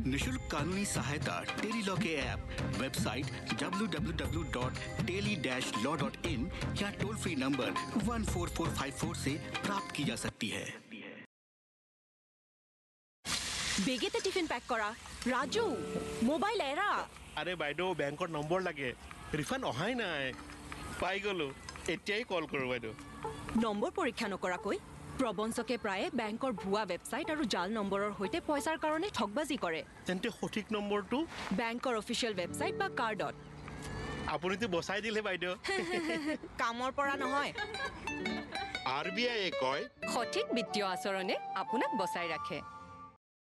निशुल्क कानूनी सहायता टेली लॉ के ऐप, वेबसाइट www.teli-law.in या टोल फ्री नंबर 14454 से प्राप्त की जा सकती है। बेगेते टिफिन पैक करा राजू मोबाइल एरा अरे বাইদেউ বেংকৰ নম্বৰ লাগে ৰিফাণ্ড অহাই নাই পাই গলো এতিয়াই কল কৰো বাইদেউ নম্বৰ পৰীক্ষা নকৰাকৈ প্ৰবঞ্চকে প্ৰায়ে বেংকৰ ভুৱা ৱেবছাইট আৰু জাল নম্বৰৰ হৈতে পইচাৰ কাৰণে ঠগবাজি কৰে তেন্তে সঠিক নম্বৰটো বেংকৰ অফিচিয়েল ৱেবছাইট বা কাৰ্ডত আপুনিতো বচাই দিলে বাইদেউ কামৰ পৰা নহয় আৰবিআই কয় সঠিক বিত্তীয় আচৰণে আপোনাক বচাই ৰাখে